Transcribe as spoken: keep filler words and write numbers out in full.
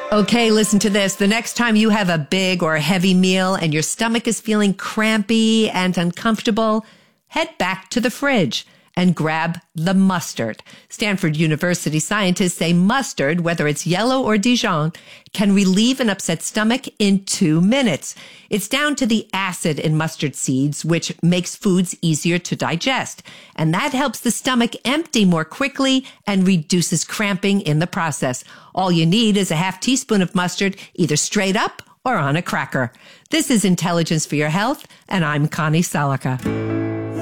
Okay, listen to this. The next time you have a big or heavy meal and your stomach is feeling crampy and uncomfortable, head back to the fridge and grab the mustard. Stanford University scientists say mustard, whether it's yellow or Dijon, can relieve an upset stomach in two minutes. It's down to the acid in mustard seeds, which makes foods easier to digest. And that helps the stomach empty more quickly and reduces cramping in the process. All you need is a half teaspoon of mustard, either straight up or on a cracker. This is Intelligence for Your Health, and I'm Connie Salica.